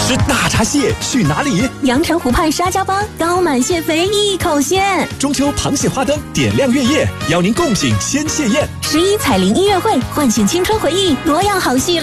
吃大闸蟹去哪里？ 阳澄湖畔沙家浜，高满蟹肥一口鲜。 中秋螃蟹花灯点亮月夜，邀您共品鲜蟹宴。 11彩铃音乐会，唤醒青春回忆，多样好戏